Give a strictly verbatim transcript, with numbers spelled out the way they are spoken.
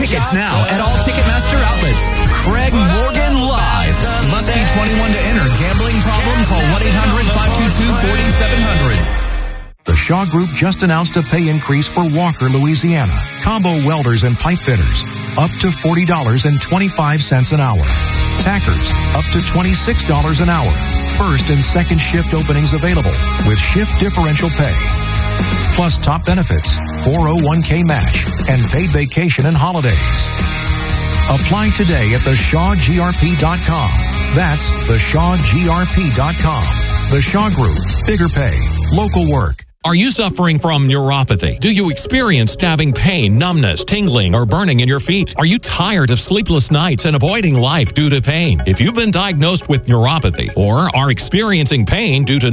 tickets now at all Ticketmaster outlets. Craig Morgan live. Must be twenty-one to enter. Gambling problem? Call one eight hundred five two two four seven zero zero. The Shaw Group just announced a pay increase for Walker, Louisiana. Combo welders and pipe fitters, up to forty dollars and twenty-five cents an hour. Tackers, up to twenty-six dollars an hour. First and second shift openings available with shift differential pay. Plus top benefits, four oh one k match, and paid vacation and holidays. Apply today at the shaw g r p dot com. That's the shaw g r p dot com. The Shaw Group, bigger pay, local work. Are you suffering from neuropathy? Do you experience stabbing pain, numbness, tingling, or burning in your feet? Are you tired of sleepless nights and avoiding life due to pain? If you've been diagnosed with neuropathy or are experiencing pain due to